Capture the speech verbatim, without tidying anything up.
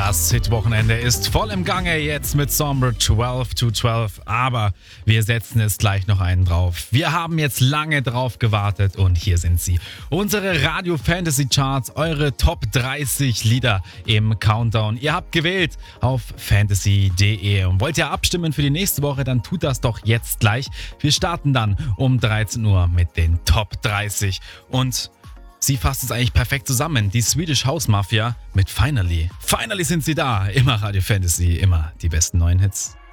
Das Hitwochenende ist voll im Gange jetzt mit Somber zwölf to zwölf, aber wir setzen es gleich noch einen drauf. Wir haben jetzt lange drauf gewartet und hier sind sie. Unsere Radio Fantasy Charts, eure Top dreißig Lieder im Countdown. Ihr habt gewählt auf fantasy punkt de und wollt ihr abstimmen für die nächste Woche, dann tut das doch jetzt gleich. Wir starten dann um dreizehn Uhr mit den Top dreißig und sie fasst es eigentlich perfekt zusammen. Die Swedish House Mafia mit Finally. Finally sind sie da. Immer Radio Fantasy, immer die besten neuen Hits.